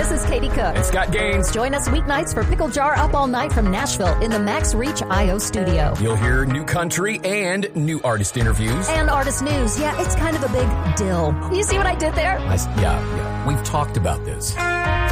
this is Katie Cook. And Scott Gaines. Join us weeknights for Pickle Jar Up All Night from Nashville in the Max Reach IO studio. You'll hear new country and new artist interviews. And artist news. Yeah, it's kind of a big deal. You see what I did there? Yeah. We've talked about this.